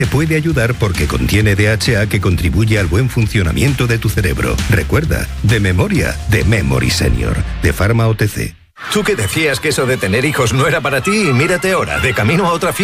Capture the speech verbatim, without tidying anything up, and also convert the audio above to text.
Te puede ayudar porque contiene D H A que contribuye al buen funcionamiento de tu cerebro. Recuerda, de memoria, de Memory Senior, de Pharma O T C. Tú que decías que eso de tener hijos no era para ti, mírate ahora, de camino a otra fiesta.